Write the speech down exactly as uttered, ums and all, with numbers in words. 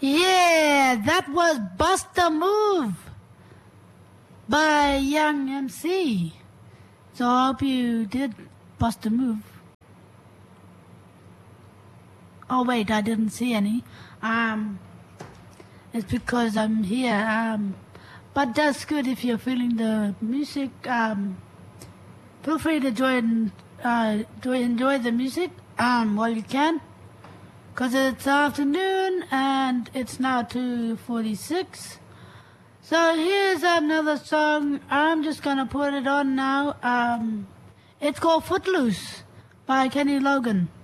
Yeah, that was Bust a Move by Young M C. So I hope you did bust a move. Oh wait, I didn't see any. Um, it's because I'm here. Um, but that's good if you're feeling the music. Um, feel free to join, uh, to enjoy the music um, while you can. Because it's afternoon and it's now two forty-six. So here's another song. I'm just going to put it on now. Um, it's called Footloose by Kenny Logan.